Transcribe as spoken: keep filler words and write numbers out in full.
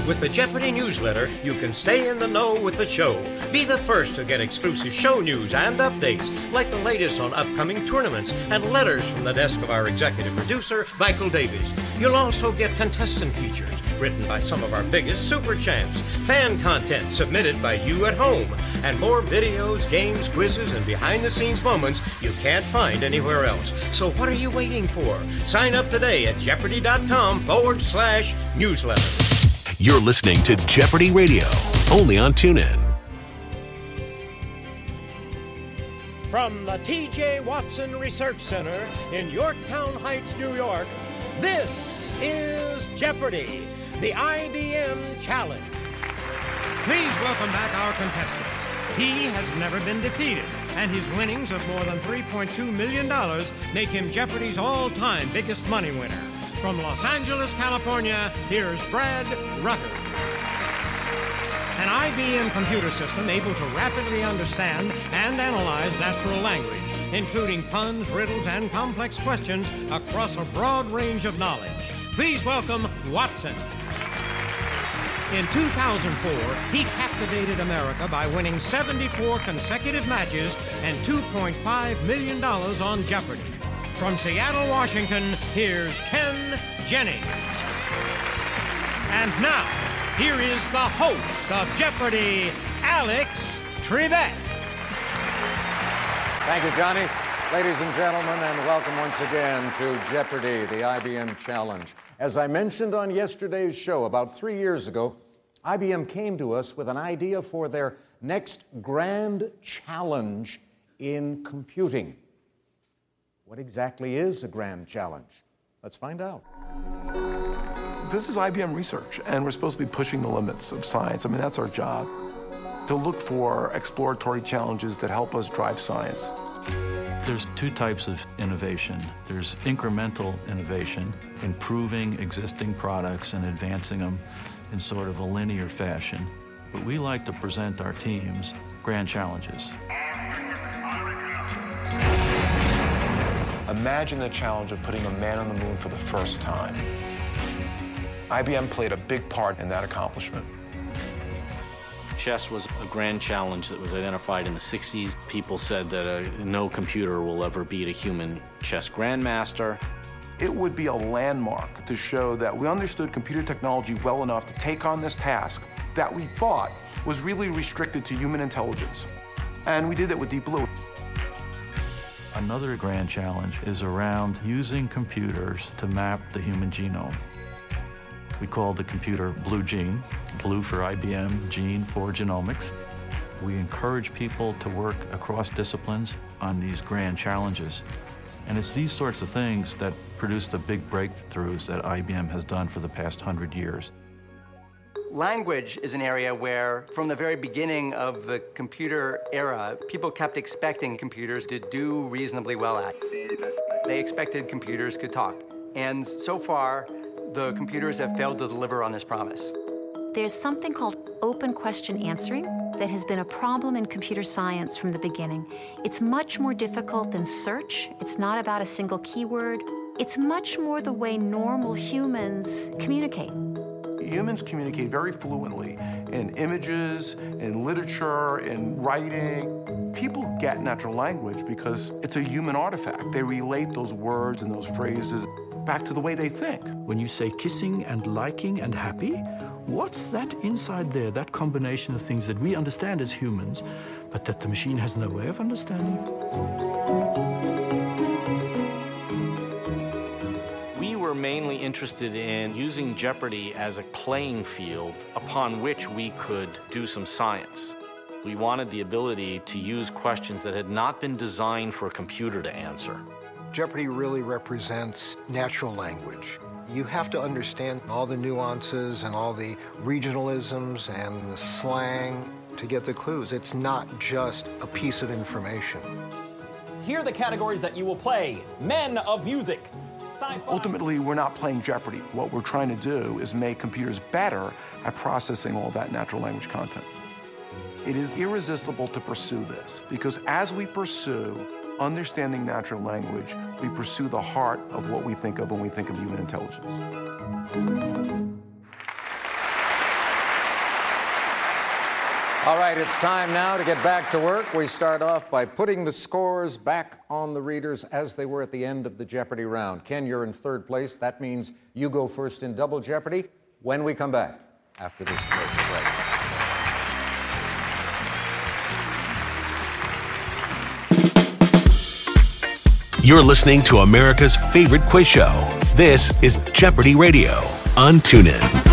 With the Jeopardy newsletter, you can stay in the know with the show. Be the first to get exclusive show news and updates, like the latest on upcoming tournaments and letters from the desk of our executive producer, Michael Davies. You'll also get contestant features written by some of our biggest super champs, fan content submitted by you at home, and more videos, games, quizzes, and behind-the-scenes moments you can't find anywhere else. So what are you waiting for? Sign up today at Jeopardy.com forward slash newsletter. You're listening to Jeopardy Radio, only on TuneIn. From the T J Watson Research Center in Yorktown Heights, New York, this is Jeopardy! The I B M Challenge. Please welcome back our contestants. He has never been defeated, and his winnings of more than three point two million dollars make him Jeopardy's all-time biggest money winner. From Los Angeles, California, here's Brad Rucker. An I B M computer system able to rapidly understand and analyze natural language, including puns, riddles, and complex questions across a broad range of knowledge. Please welcome Watson. In two thousand four, he captivated America by winning seventy-four consecutive matches and two point five million dollars on Jeopardy! From Seattle, Washington, here's Ken Jennings. And now, here is the host of Jeopardy, Alex Trebek. Thank you, Johnny. Ladies and gentlemen, and welcome once again to Jeopardy, the I B M Challenge. As I mentioned on yesterday's show, about three years ago, I B M came to us with an idea for their next grand challenge in computing. What exactly is a grand challenge? Let's find out. This is I B M research, and we're supposed to be pushing the limits of science. I mean, that's our job, to look for exploratory challenges that help us drive science. There's two types of innovation. There's incremental innovation, improving existing products and advancing them in sort of a linear fashion. But we like to present our teams grand challenges. Imagine the challenge of putting a man on the moon for the first time. I B M played a big part in that accomplishment. Chess was a grand challenge that was identified in the sixties. People said that uh, no computer will ever beat a human chess grandmaster. It would be a landmark to show that we understood computer technology well enough to take on this task that we thought was really restricted to human intelligence. And we did it with Deep Blue. Another grand challenge is around using computers to map the human genome. We call the computer Blue Gene, Blue for I B M, Gene for genomics. We encourage people to work across disciplines on these grand challenges. And it's these sorts of things that produce the big breakthroughs that I B M has done for the past hundred years. Language is an area where, from the very beginning of the computer era, people kept expecting computers to do reasonably well at. They expected computers could talk. And so far, the computers have failed to deliver on this promise. There's something called open question answering that has been a problem in computer science from the beginning. It's much more difficult than search. It's not about a single keyword. It's much more the way normal humans communicate. Humans communicate very fluently in images, in literature, in writing. People get natural language because it's a human artifact. They relate those words and those phrases back to the way they think. When you say kissing and liking and happy, what's that inside there, that combination of things that we understand as humans, but that the machine has no way of understanding? We were mainly interested in using Jeopardy as a playing field upon which we could do some science. We wanted the ability to use questions that had not been designed for a computer to answer. Jeopardy really represents natural language. You have to understand all the nuances and all the regionalisms and the slang to get the clues. It's not just a piece of information. Here are the categories that you will play. Men of music, sci-fi. Ultimately, we're not playing Jeopardy. What we're trying to do is make computers better at processing all that natural language content. It is irresistible to pursue this, because as we pursue understanding natural language, we pursue the heart of what we think of when we think of human intelligence. All right, it's time now to get back to work. We start off by putting the scores back on the readers as they were at the end of the Jeopardy round. Ken, you're in third place. That means you go first in Double Jeopardy when we come back after this commercial break. You're listening to America's favorite quiz show. This is Jeopardy Radio on TuneIn.